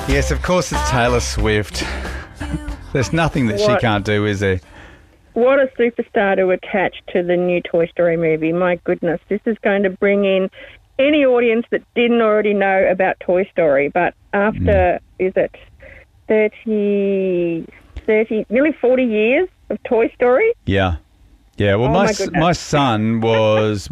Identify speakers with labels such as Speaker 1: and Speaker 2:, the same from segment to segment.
Speaker 1: Yes, of course it's Taylor Swift. There's nothing that she can't do, is there?
Speaker 2: What a superstar to attach to the new Toy Story movie. My goodness, this is going to bring in any audience that didn't already know about Toy Story. But after, is it 30, nearly 40 years of Toy Story?
Speaker 1: Yeah. Yeah, well, my son was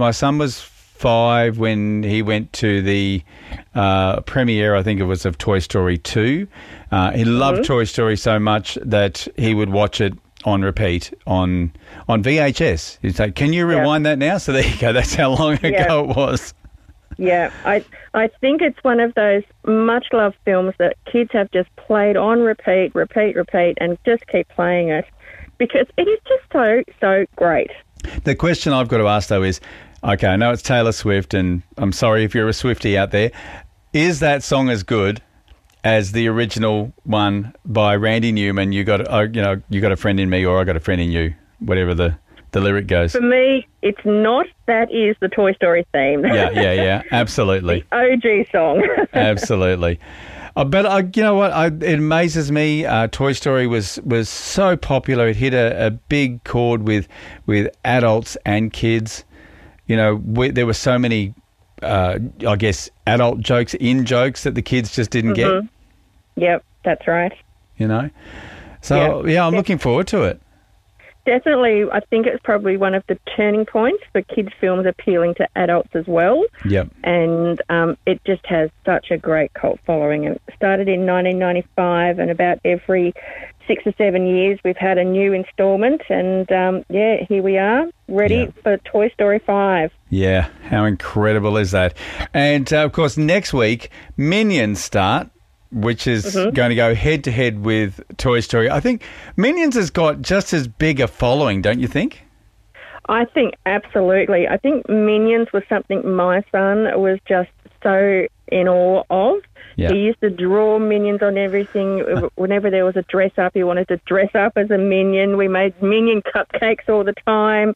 Speaker 1: 5 when he went to the premiere, I think it was, of Toy Story 2. He loved Toy Story so much that he would watch it on repeat on VHS. He'd say, "Can you rewind that now?" So there you go. That's how long ago it was.
Speaker 2: Yeah, I think it's one of those much-loved films that kids have just played on repeat, and just keep playing it because it is just so great.
Speaker 1: The question I've got to ask, though, is, okay, I know it's Taylor Swift, and I'm sorry if you're a Swiftie out there, is that song as good as the original one by Randy Newman? You got a friend in me, or I got a friend in you, whatever the lyric goes.
Speaker 2: For me, it's not. That is the Toy Story theme.
Speaker 1: Yeah, absolutely.
Speaker 2: The OG song.
Speaker 1: Absolutely. But you know what? It amazes me. Toy Story was so popular. It hit a big chord with adults and kids. You know, there were so many, I guess, adult jokes that the kids just didn't get.
Speaker 2: Yep, that's right.
Speaker 1: You know? So, I'm looking forward to it.
Speaker 2: Definitely, I think it's probably one of the turning points for kids' films appealing to adults as well.
Speaker 1: Yep.
Speaker 2: And it just has such a great cult following. It started in 1995, and about every 6 or 7 years we've had a new instalment. And, here we are, ready for Toy Story 5.
Speaker 1: Yeah, how incredible is that? And, of course, next week, Minions start, which is going to go head-to-head with Toy Story. I think Minions has got just as big a following, don't you think?
Speaker 2: I think absolutely. I think Minions was something my son was just so in awe of. Yeah. He used to draw minions on everything. Whenever there was a dress-up, he wanted to dress up as a minion. We made minion cupcakes all the time.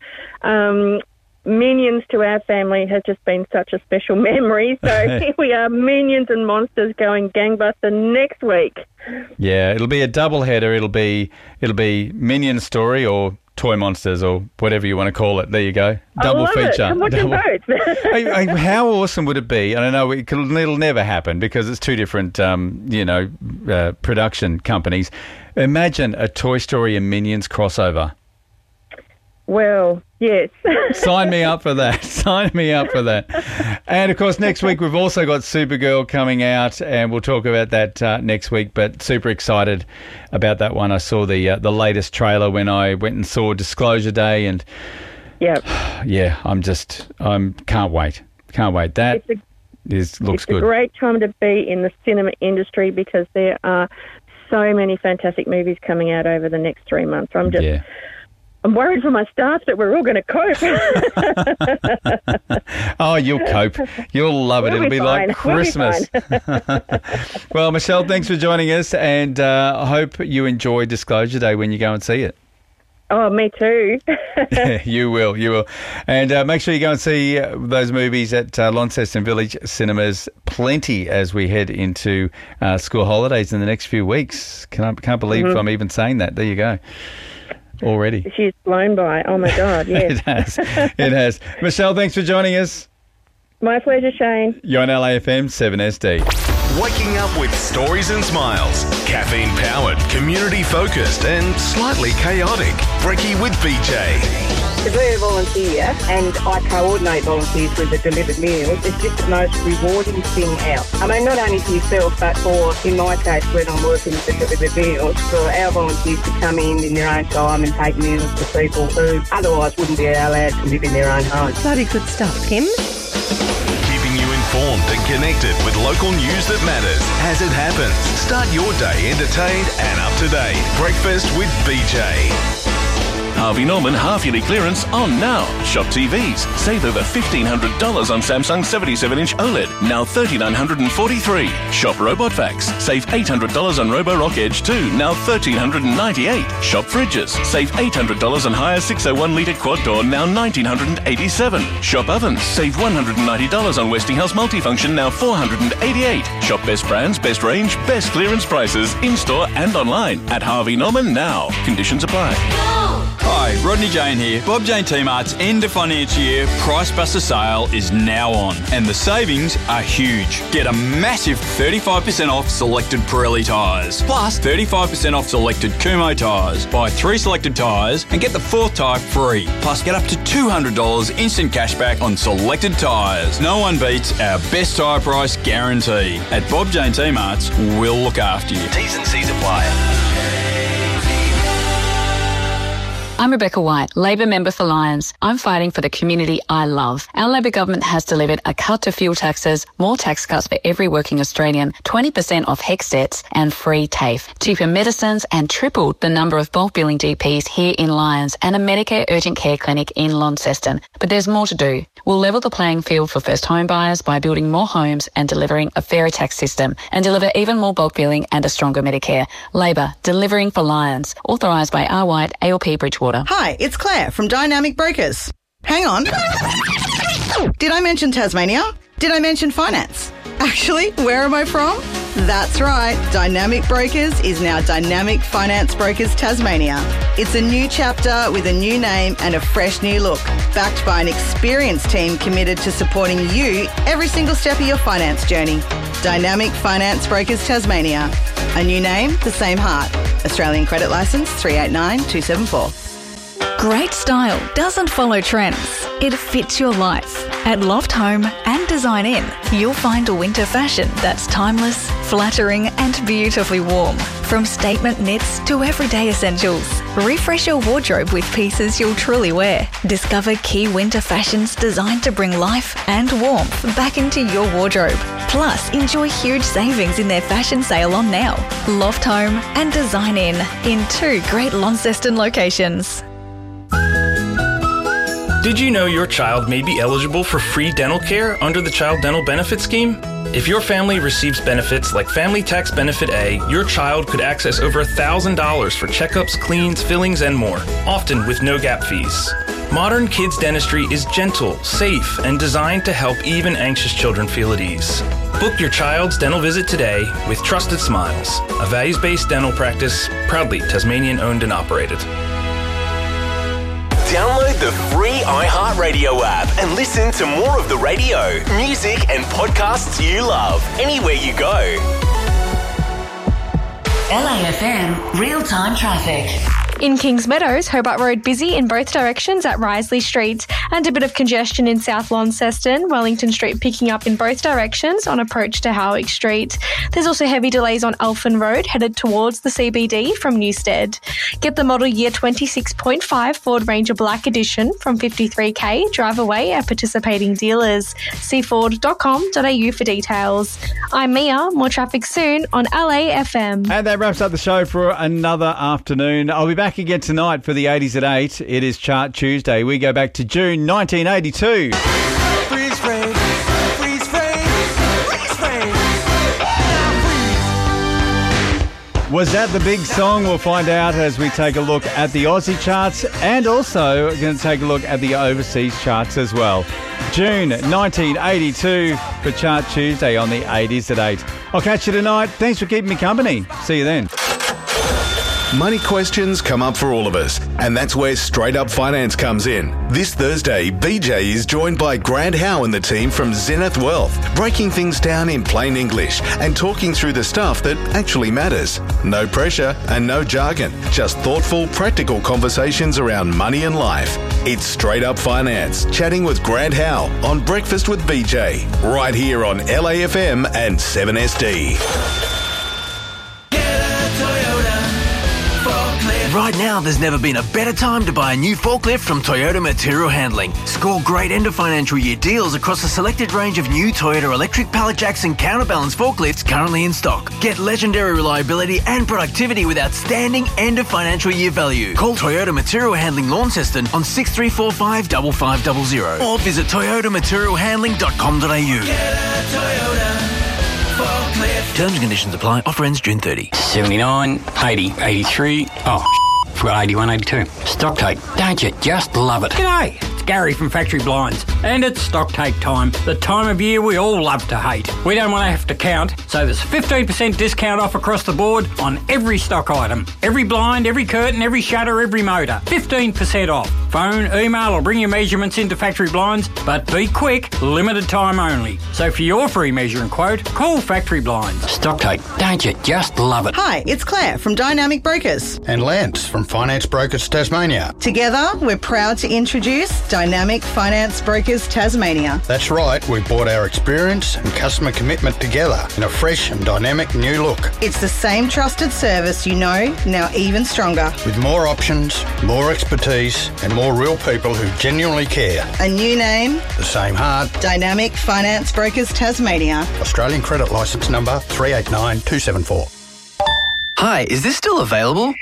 Speaker 2: Minions to our family has just been such a special memory. So here we are, Minions and Monsters going gangbuster next week. Yeah,
Speaker 1: it'll be a double header. It'll be Minion Story or Toy Monsters or whatever you want to call it. There you go. Double feature.
Speaker 2: I'm watching both.
Speaker 1: How awesome would it be? And I know it'll never happen because it's two different, production companies. Imagine a Toy Story and Minions crossover.
Speaker 2: Well, yes.
Speaker 1: Sign me up for that. Sign me up for that. And, of course, next week we've also got Supergirl coming out, and we'll talk about that next week, but super excited about that one. I saw the latest trailer when I went and saw Disclosure Day, and can't wait. Can't wait. That looks good.
Speaker 2: It's a great time to be in the cinema industry because there are so many fantastic movies coming out over the next 3 months. I'm worried for my staff that we're all going to cope.
Speaker 1: Oh, you'll cope. You'll love it. It'll be fine. Like Christmas. Well, Michelle, thanks for joining us, and I hope you enjoy Disclosure Day when you go and see it.
Speaker 2: Oh, me too.
Speaker 1: You will. And make sure you go and see those movies at Launceston Village Cinemas. Plenty as we head into school holidays in the next few weeks. Can't believe I'm even saying that. There you go. Already.
Speaker 2: She's blown by. Oh, my God, yes.
Speaker 1: It has. Michelle, thanks for joining us.
Speaker 2: My pleasure, Shane.
Speaker 1: You're on LAFM 7SD.
Speaker 3: Waking up with stories and smiles. Caffeine-powered, community-focused and slightly chaotic. Brekkie with BJ.
Speaker 4: To be a volunteer, and I coordinate volunteers with the delivered meals, it's just the most rewarding thing out. I mean, not only for yourself, but in my case, when I'm working with the delivered meals, for our volunteers to come in their own time and take meals for people who otherwise wouldn't be allowed to live in their own homes.
Speaker 5: Bloody good stuff, Kim.
Speaker 3: Keeping you informed and connected with local news that matters as it happens. Start your day entertained and up to date. Breakfast with BJ. Harvey Norman half-yearly clearance on now. Shop TVs. Save over $1,500 on Samsung 77-inch OLED, now $3,943. Shop Robot Vacs. Save $800 on Roborock Edge 2, now $1,398. Shop Fridges. Save $800 on Haier 601-litre quad door, now $1,987. Shop Ovens. Save $190 on Westinghouse Multifunction, now $488. Shop best brands, best range, best clearance prices in-store and online at Harvey Norman now. Conditions apply.
Speaker 5: Hi, Rodney Jane here. Bob Jane T-Mart's end of financial year Price Buster sale is now on, and the savings are huge. Get a massive 35% off selected Pirelli tyres, plus 35% off selected Kumho tyres. Buy 3 selected tyres and get the 4th tyre free. Plus get up to $200 instant cashback on selected tyres. No one beats our best tyre price guarantee. At Bob Jane T-Mart's, we'll look after you.
Speaker 3: T's and C's apply.
Speaker 6: I'm Rebecca White, Labor member for Lyons. I'm fighting for the community I love. Our Labor government has delivered a cut to fuel taxes, more tax cuts for every working Australian, 20% off HECS debts and free TAFE, cheaper medicines and tripled the number of bulk billing GPs here in Lyons and a Medicare urgent care clinic in Launceston. But there's more to do. We'll level the playing field for first home buyers by building more homes and delivering a fairer tax system and deliver even more bulk billing and a stronger Medicare. Labor, delivering for Lyons. Authorised by R. White, ALP Bridgewater.
Speaker 7: Hi, it's Claire from Dynamic Brokers. Hang on. Did I mention Tasmania? Did I mention finance? Actually, where am I from? That's right, Dynamic Brokers is now Dynamic Finance Brokers Tasmania. It's a new chapter with a new name and a fresh new look, backed by an experienced team committed to supporting you every single step of your finance journey. Dynamic Finance Brokers Tasmania. A new name, the same heart. Australian Credit Licence 389274.
Speaker 8: Great style doesn't follow trends. It fits your life. At Loft Home and Design In, you'll find a winter fashion that's timeless, flattering and beautifully warm. From statement knits to everyday essentials, refresh your wardrobe with pieces you'll truly wear. Discover key winter fashions designed to bring life and warmth back into your wardrobe. Plus, enjoy huge savings in their fashion sale on now. Loft Home and Design In 2 great Launceston locations.
Speaker 9: Did you know your child may be eligible for free dental care under the Child Dental Benefit Scheme? If your family receives benefits like Family Tax Benefit A, your child could access over $1,000 for checkups, cleans, fillings, and more, often with no gap fees. Modern Kids Dentistry is gentle, safe, and designed to help even anxious children feel at ease. Book your child's dental visit today with Trusted Smiles, a values-based dental practice, proudly Tasmanian-owned and operated.
Speaker 3: Download the free iHeartRadio app and listen to more of the radio, music and podcasts you love anywhere you go.
Speaker 10: LAFM real-time traffic.
Speaker 11: In Kings Meadows, Hobart Road busy in both directions at Risley Street, and a bit of congestion in South Launceston, Wellington Street picking up in both directions on approach to Howick Street. There's also heavy delays on Elfin Road headed towards the CBD from Newstead. Get the model year 26.5 Ford Ranger Black Edition from $53,000, drive away at participating dealers. See ford.com.au for details. I'm Mia, more traffic soon on LAFM.
Speaker 1: And that wraps up the show for another afternoon. I'll be back again tonight for the 80s at 8. It is Chart Tuesday. We go back to June 1982.
Speaker 12: Freeze frame, freeze frame, freeze frame.
Speaker 1: Was that the big song? We'll find out as we take a look at the Aussie charts, and also we're going to take a look at the overseas charts as well. June 1982 for Chart Tuesday on the 80s at 8. I'll catch you tonight. Thanks for keeping me company. See you then.
Speaker 3: Money questions come up for all of us, and that's where Straight Up Finance comes in. This Thursday, BJ is joined by Grant Howe and the team from Zenith Wealth, breaking things down in plain English and talking through the stuff that actually matters. No pressure and no jargon, just thoughtful, practical conversations around money and life. It's Straight Up Finance, chatting with Grant Howe on Breakfast with BJ, right here on LAFM and 7SD.
Speaker 12: Get a Toyota forklift.
Speaker 13: Right now, there's never been a better time to buy a new forklift from Toyota Material Handling. Score great end of financial year deals across a selected range of new Toyota electric pallet jacks and counterbalance forklifts currently in stock. Get legendary reliability and productivity with outstanding end of financial year value. Call Toyota Material Handling Launceston on 6345 5500 or visit toyotamaterialhandling.com.au.
Speaker 12: Get a Toyota forklift.
Speaker 13: Terms and conditions apply. Offer ends June 30.
Speaker 14: 79, 80, 83. Oh, forgot 81, 82. Stock take. Don't you just love it? G'day, it's Gary from Factory Blinds. And it's stock take time. The time of year we all love to hate. We don't want to have to count, so there's 15% discount off across the board on every stock item. Every blind, every curtain, every shutter, every motor. 15% off. Phone, email or bring your measurements into Factory Blinds, but be quick, limited time only. So for your free measuring quote, call Factory Blinds. Stock take. Don't you just love it?
Speaker 7: Hi, it's Claire from Dynamic Brokers.
Speaker 15: And Lance from Finance Brokers Tasmania.
Speaker 7: Together, we're proud to introduce Dynamic Finance Brokers Tasmania.
Speaker 15: That's right, we brought our experience and customer commitment together in a fresh and dynamic new look.
Speaker 7: It's the same trusted service you know, now even stronger.
Speaker 15: With more options, more expertise and more real people who genuinely care.
Speaker 7: A new name,
Speaker 15: the same heart.
Speaker 7: Dynamic Finance Brokers Tasmania.
Speaker 15: Australian credit licence number 389274.
Speaker 16: Hi, is this still available?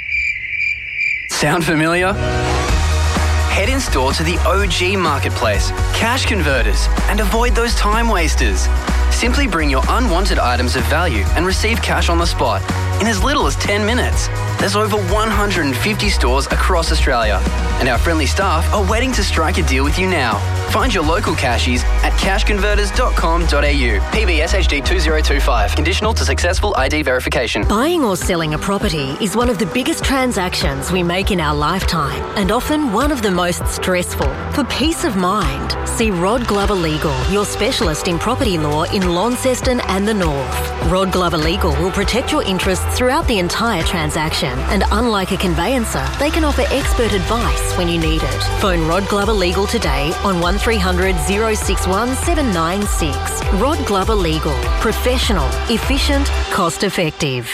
Speaker 16: Sound familiar? Head in store to the OG Marketplace, Cash Converters, and avoid those time wasters. Simply bring your unwanted items of value and receive cash on the spot in as little as 10 minutes. There's over 150 stores across Australia, and our friendly staff are waiting to strike a deal with you now. Find your local cashies at cashconverters.com.au. PBS HD 2025. Conditional to successful ID verification.
Speaker 17: Buying or selling a property is one of the biggest transactions we make in our lifetime, and often one of the most stressful. For peace of mind, see Rod Glover Legal, your specialist in property law in Launceston and the North. Rod Glover Legal will protect your interests throughout the entire transaction, and unlike a conveyancer, they can offer expert advice when you need it. Phone Rod Glover Legal today on 1300 061 796. Rod Glover Legal. Professional, efficient, cost effective.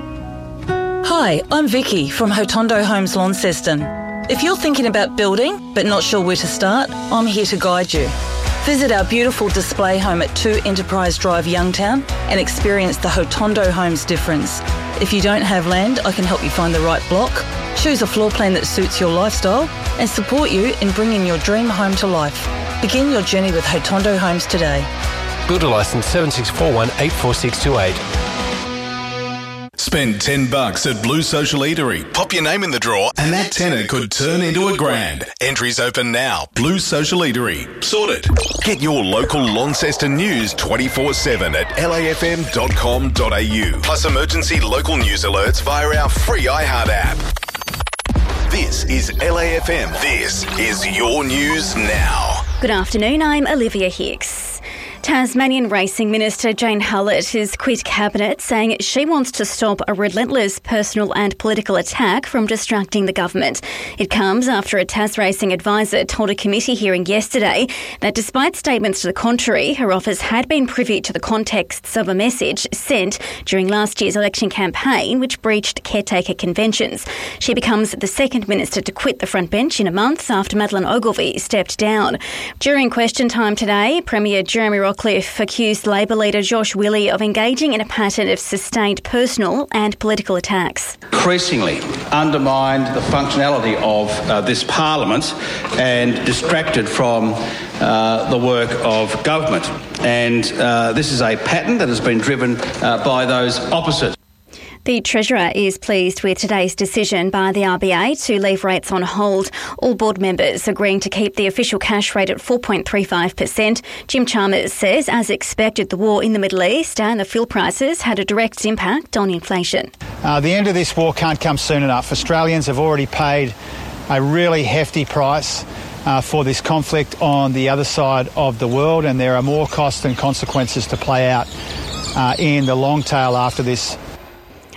Speaker 18: Hi, I'm Vicky from Hotondo Homes Launceston. If you're thinking about building but not sure where to start, I'm here to guide you. Visit our beautiful display home at 2 Enterprise Drive, Youngtown, and experience the Hotondo Homes difference. If you don't have land, I can help you find the right block, choose a floor plan that suits your lifestyle, and support you in bringing your dream home to life. Begin your journey with Hotondo Homes today.
Speaker 19: Builder licence 7641 84628.
Speaker 3: Spend $10 at Blue Social Eatery. Pop your name in the draw and that tenner could turn into a grand. Entries open now. Blue Social Eatery. Sorted. Get your local Launceston news 24/7 at lafm.com.au. Plus emergency local news alerts via our free iHeart app. This is LAFM. This is your news now.
Speaker 20: Good afternoon, I'm Olivia Hicks. Tasmanian Racing Minister Jane Hullett has quit Cabinet, saying she wants to stop a relentless personal and political attack from distracting the government. It comes after a Tas Racing advisor told a committee hearing yesterday that despite statements to the contrary, her office had been privy to the contexts of a message sent during last year's election campaign, which breached caretaker conventions. She becomes the second minister to quit the front bench in a month after Madeleine Ogilvie stepped down. During question time today, Premier Jeremy Rockcliffe accused Labor leader Josh Willey of engaging in a pattern of sustained personal and political attacks.
Speaker 21: Increasingly undermined the functionality of this parliament and distracted from the work of government. And this is a pattern that has been driven by those opposite.
Speaker 20: The Treasurer is pleased with today's decision by the RBA to leave rates on hold, all board members agreeing to keep the official cash rate at 4.35%. Jim Chalmers says, as expected, the war in the Middle East and the fuel prices had a direct impact on inflation.
Speaker 22: The end of this war can't come soon enough. Australians have already paid a really hefty price for this conflict on the other side of the world, and there are more costs and consequences to play out in the long tail after this.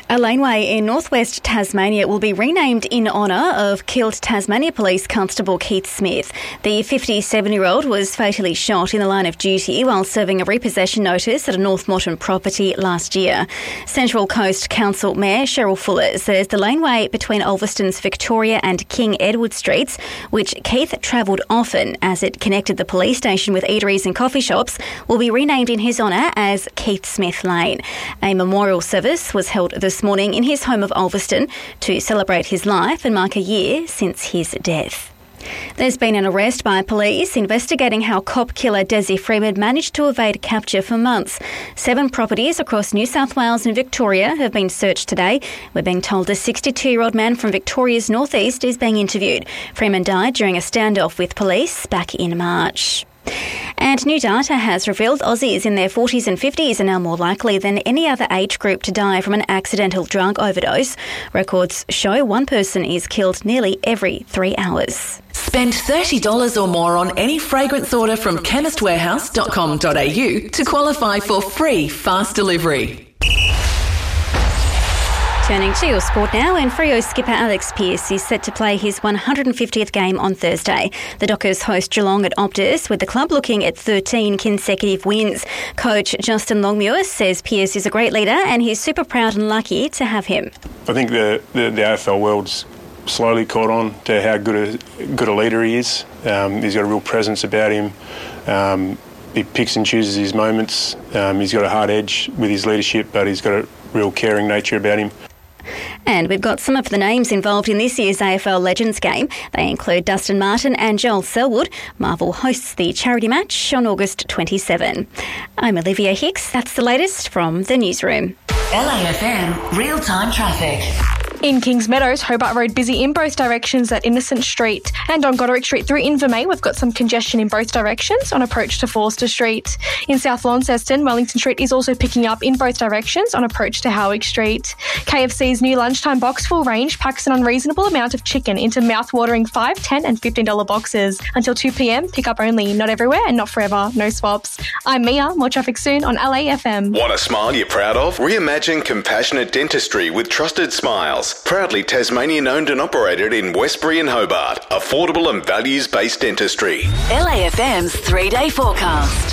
Speaker 20: A laneway in northwest Tasmania will be renamed in honour of killed Tasmania Police Constable Keith Smith. The 57-year-old was fatally shot in the line of duty while serving a repossession notice at a North Moreton property last year. Central Coast Council Mayor Cheryl Fuller says the laneway between Ulverston's Victoria and King Edward Streets, which Keith travelled often as it connected the police station with eateries and coffee shops, will be renamed in his honour as Keith Smith Lane. A memorial service was held this morning in his home of Ulverston to celebrate his life and mark a year since his death. There's been an arrest by police investigating how cop killer Desi Freeman managed to evade capture for months. 7 properties across New South Wales and Victoria have been searched today. We're being told a 62-year-old man from Victoria's northeast is being interviewed. Freeman died during a standoff with police back in March. And new data has revealed Aussies in their 40s and 50s are now more likely than any other age group to die from an accidental drug overdose. Records show one person is killed nearly every 3 hours.
Speaker 2: Spend $30 or more on any fragrance order from chemistwarehouse.com.au to qualify for free fast delivery.
Speaker 20: Turning to your sport now, and Freo skipper Alex Pearce is set to play his 150th game on Thursday. The Dockers host Geelong at Optus, with the club looking at 13 consecutive wins. Coach Justin Longmuir says Pearce is a great leader and he's super proud and lucky to have him.
Speaker 4: I think the AFL world's slowly caught on to how good a leader he is. He's got a real presence about him. He picks and chooses his moments. He's got a hard edge with his leadership, but he's got a real caring nature about him.
Speaker 20: And we've got some of the names involved in this year's AFL Legends game. They include Dustin Martin and Joel Selwood. Marvel hosts the charity match on August 27. I'm Olivia Hicks. That's the latest from the newsroom.
Speaker 10: LAFM real-time traffic.
Speaker 11: In Kings Meadows, Hobart Road busy in both directions at Innocent Street. And on Goderic Street through Invermay, we've got some congestion in both directions on approach to Forster Street. In South Launceston, Wellington Street is also picking up in both directions on approach to Howick Street. KFC's new lunchtime box full range packs an unreasonable amount of chicken into mouth-watering $5, $10 and $15 boxes. Until 2 p.m, pick up only. Not everywhere and not forever. No swaps. I'm Mia. More traffic soon on LAFM.
Speaker 23: Want a smile you're proud of? Reimagine compassionate dentistry with trusted smiles. Proudly Tasmanian-owned and operated in Westbury and Hobart. Affordable and values-based dentistry.
Speaker 10: LAFM's 3-day forecast.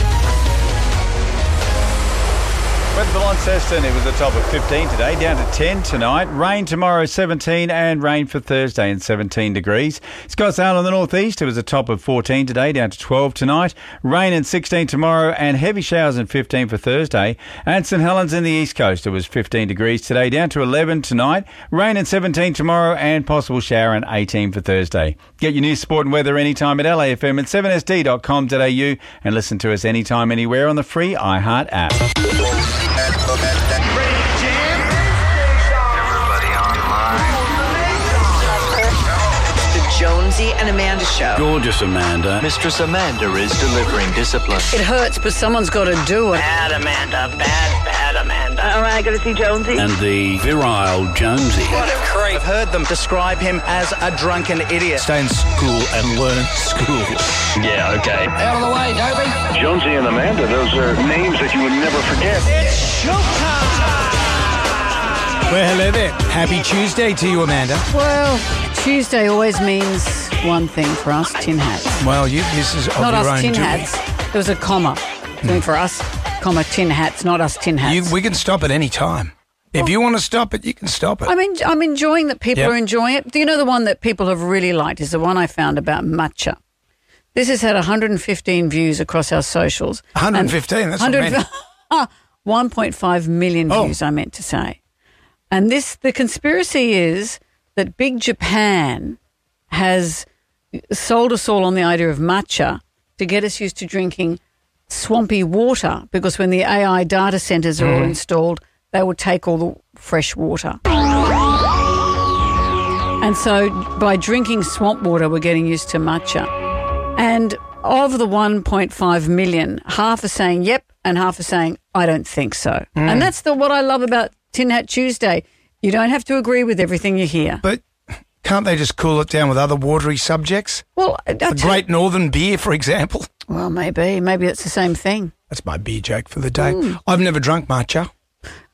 Speaker 1: Weather for Launceston, it was a top of 15 today, down to 10 tonight. Rain tomorrow, 17, and rain for Thursday and 17 degrees. Scottsdale in the northeast, it was a top of 14 today, down to 12 tonight. Rain and 16 tomorrow, and heavy showers and 15 for Thursday. And St Helens in the east coast, it was 15 degrees today, down to 11 tonight. Rain and 17 tomorrow, and possible shower and 18 for Thursday. Get your news, sport and weather anytime at LAFM at 7sd.com.au and listen to us anytime, anywhere on the free iHeart app.
Speaker 24: Jonesy and Amanda Show.
Speaker 25: Gorgeous Amanda.
Speaker 26: Mistress Amanda is delivering discipline.
Speaker 24: It hurts, but someone's got to do it.
Speaker 26: Bad Amanda. Bad Amanda.
Speaker 24: All right, got to see Jonesy.
Speaker 25: And the virile Jonesy.
Speaker 24: What a creep.
Speaker 27: I've heard them describe him as a drunken idiot.
Speaker 26: Stay in school and learn school. Yeah, okay.
Speaker 24: Out of the way, Toby.
Speaker 26: Jonesy and Amanda, those are names that you would never forget.
Speaker 24: It's showtime.
Speaker 28: Well, hello there. Happy Tuesday to you, Amanda.
Speaker 29: Well, Tuesday always means one thing for us, tin hats.
Speaker 28: Well, this is of
Speaker 29: not
Speaker 28: your
Speaker 29: us
Speaker 28: own
Speaker 29: tin
Speaker 28: doing.
Speaker 29: hats. There was a comma. Thing for us, comma, tin hats, not us tin hats.
Speaker 28: We can stop at any time. If you want to stop it, you can stop it.
Speaker 29: I mean, I'm enjoying that people are enjoying it. Do you know the one that people have really liked is the one I found about matcha. This has had 115 views across our socials.
Speaker 28: 115? That's 100,
Speaker 29: 1.5 million views, I meant to say. And the conspiracy is that Big Japan has sold us all on the idea of matcha to get us used to drinking swampy water, because when the AI data centres are all installed, they will take all the fresh water. And so by drinking swamp water, we're getting used to matcha. And of the 1.5 million, half are saying yep and half are saying I don't think so. And that's what I love about Tin Hat Tuesday. You don't have to agree with everything you hear.
Speaker 28: But can't they just cool it down with other watery subjects?
Speaker 29: Well,
Speaker 28: the Great Northern Beer, for example.
Speaker 29: Well, maybe it's the same thing.
Speaker 28: That's my beer joke for the day. I've never drunk matcha.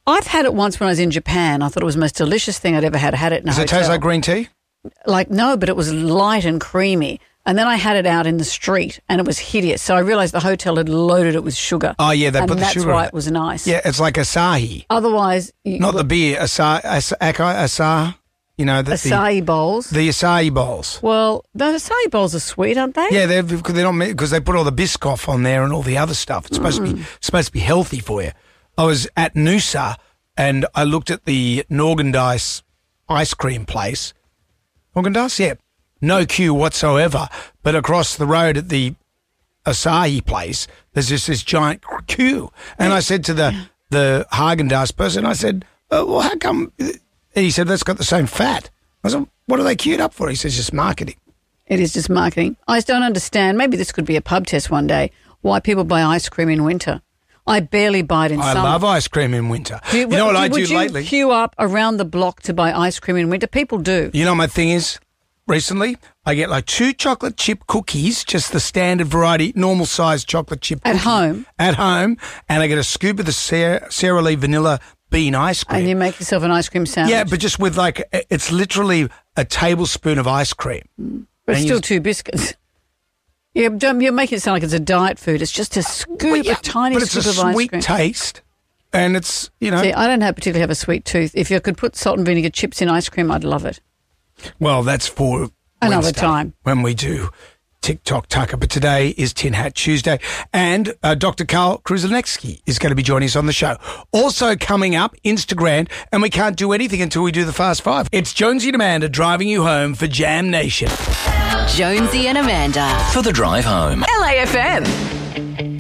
Speaker 29: I've had it once when I was in Japan. I thought it was the most delicious thing I'd ever had. I had it in a hotel.
Speaker 5: Does it taste like green tea?
Speaker 29: No, but it was light and creamy. And then I had it out in the street and it was hideous. So I realised the hotel had loaded it with sugar.
Speaker 5: Oh, yeah, they put the sugar in
Speaker 29: And that's why
Speaker 5: it.
Speaker 29: it was nice.
Speaker 5: Yeah, it's like Asahi.
Speaker 29: Otherwise...
Speaker 5: Not the beer, Asahi. You know,
Speaker 29: Acai bowls.
Speaker 5: The acai bowls.
Speaker 29: Well, the acai bowls are sweet, aren't they?
Speaker 5: Yeah, they're not because they put all the Biscoff on there and all the other stuff. It's supposed to be healthy for you. I was at Noosa and I looked at the Norgendice ice cream place. Norgendice, yeah, no queue whatsoever. But across the road at the acai place, there's just this giant queue. And I said to the Häagen-Dazs person, I said, well, how come? And he said, that's got the same fat. I said, what are they queued up for? He says, just marketing.
Speaker 29: It is just marketing. I just don't understand. Maybe this could be a pub test one day, why people buy ice cream in winter. I barely buy it in summer.
Speaker 5: I love ice cream in winter. You know what I do lately?
Speaker 29: Would you queue up around the block to buy ice cream in winter? People do.
Speaker 5: You know what my thing is? Recently, I get like 2 chocolate chip cookies, just the standard variety, normal size chocolate chip cookie.
Speaker 29: At home?
Speaker 5: At home. And I get a scoop of the Sara Lee vanilla bean ice cream.
Speaker 29: And you make yourself an ice cream sandwich?
Speaker 5: Yeah, but just with it's literally a tablespoon of ice cream.
Speaker 29: But it's still 2 biscuits. Yeah, you're making it sound like it's a diet food. It's just a scoop, a tiny scoop of ice cream.
Speaker 5: But it's a sweet taste. And it's,
Speaker 29: See, I don't particularly have a sweet tooth. If you could put salt and vinegar chips in ice cream, I'd love it.
Speaker 5: Well, that's for
Speaker 29: another
Speaker 5: Wednesday,
Speaker 29: time
Speaker 5: when we do TikTok Tucker. But today is Tin Hat Tuesday, and Dr. Karl Kruszelnicki is going to be joining us on the show. Also coming up, Instagram, and we can't do anything until we do the Fast Five. It's Jonesy and Amanda driving you home for Jam Nation.
Speaker 10: Jonesy and Amanda
Speaker 3: For the drive home.
Speaker 10: LAFM.